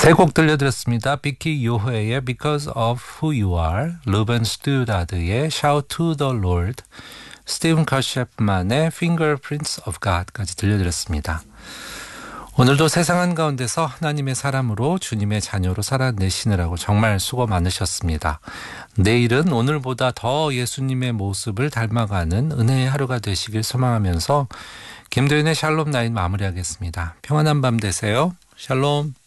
세 곡 들려드렸습니다. 비키 요호의 Because of Who You Are, 루벤 스튜다드의 Shout to the Lord, 스티븐 커셰프만의 Fingerprints of God까지 들려드렸습니다. 오늘도 세상 한가운데서 하나님의 사람으로 주님의 자녀로 살아내시느라고 정말 수고 많으셨습니다. 내일은 오늘보다 더 예수님의 모습을 닮아가는 은혜의 하루가 되시길 소망하면서 김도윤의 샬롬 나인 마무리하겠습니다. 평안한 밤 되세요. 샬롬.